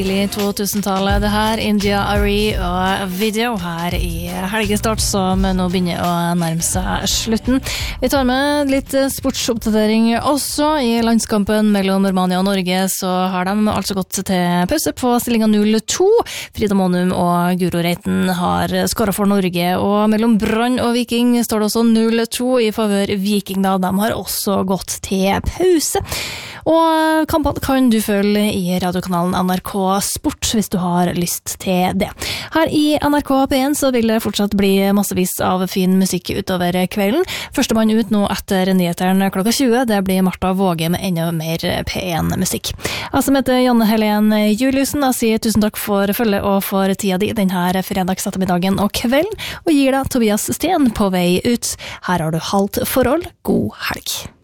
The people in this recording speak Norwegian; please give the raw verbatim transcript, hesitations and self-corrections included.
I to-tusentallet, det her India Arie og video her i helgestart som nå begynner å nærme seg slutten. Vi tar med litt sportsoppdatering også. I landskampen mellom Romania og Norge så har de altså gått til pause på stillingen null to. Frida Månum og Guro Reiten har skåret for Norge, og mellom Brann og Viking står det også null to i favør Viking da. De har også gått til pause. Og kampene kan du følge i radiokanalen N R K Sport hvis du har lyst til det. Her i N R K P én så vil det fortsatt bli massevis av fin musikk utover kvelden. Førstemann ut nå etter nyheteren klokka tjue, det blir Martha Våge med enda mer P én-musikk. Jeg som heter Janne Helen Juliusen, jeg sier tusen takk for følge og for tida di denne fredagsettermiddagen og kvelden, og gir deg Tobias Sten på vei ut. Her har du halvt forhold. God helg.